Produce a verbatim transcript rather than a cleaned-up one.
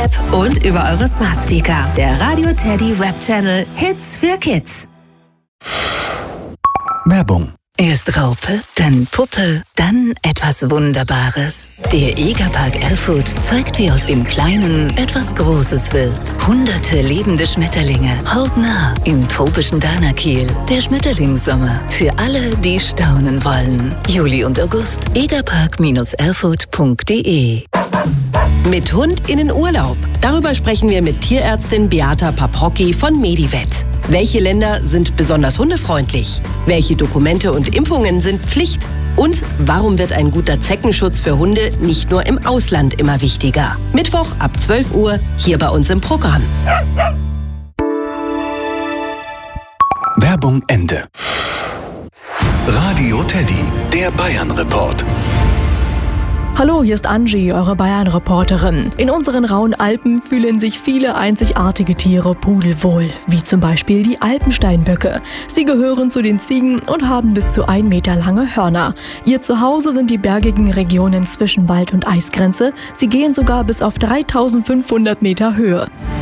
App und über eure Smart Speaker. Der Radio Teddy Web Channel Hits für Kids. Werbung. Erst Raupe, dann Puppe, dann etwas Wunderbares. Der Egerpark Erfurt zeigt, wie aus dem Kleinen etwas Großes wird. Hunderte lebende Schmetterlinge, hautnah im tropischen Danakiel. Der Schmetterlingssommer für alle, die staunen wollen. Juli und August, egerpark erfurt punkt de. Mit Hund in den Urlaub. Darüber sprechen wir mit Tierärztin Beata Paprocki von Medivet. Welche Länder sind besonders hundefreundlich? Welche Dokumente und Impfungen sind Pflicht? Und warum wird ein guter Zeckenschutz für Hunde nicht nur im Ausland immer wichtiger? Mittwoch ab zwölf Uhr hier bei uns im Programm. Werbung Ende. Radio Teddy, der Bayern-Report. Hallo, hier ist Angie, eure Bayern-Reporterin. In unseren rauen Alpen fühlen sich viele einzigartige Tiere pudelwohl, wie zum Beispiel die Alpensteinböcke. Sie gehören zu den Ziegen und haben bis zu ein Meter lange Hörner. Ihr Zuhause sind die bergigen Regionen zwischen Wald- und Eisgrenze. Sie gehen sogar bis auf dreitausendfünfhundert Meter Höhe.